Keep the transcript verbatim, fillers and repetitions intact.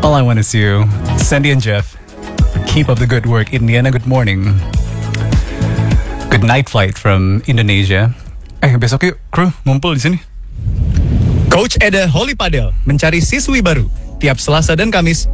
All I want is you. Sandy and Jeff, keep up the good work. Indiana, good morning. Good night flight from Indonesia. Eh, besok yuk, kru, ngumpul di sini. Coach Eda Holy Padel mencari siswi baru tiap Selasa dan Kamis